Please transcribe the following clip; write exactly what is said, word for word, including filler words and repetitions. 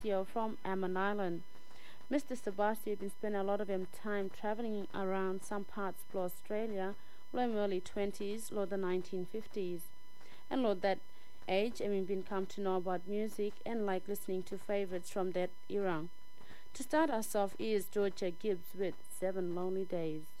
Sebastio from Amman Island. Mister Sebastio been spending a lot of him time traveling around some parts of Australia, Lord in early twenties, Lord the nineteen fifties. And Lord that age, I mean been come to know about music and like listening to favorites from that era. To start us off is Georgia Gibbs with Seven Lonely Days.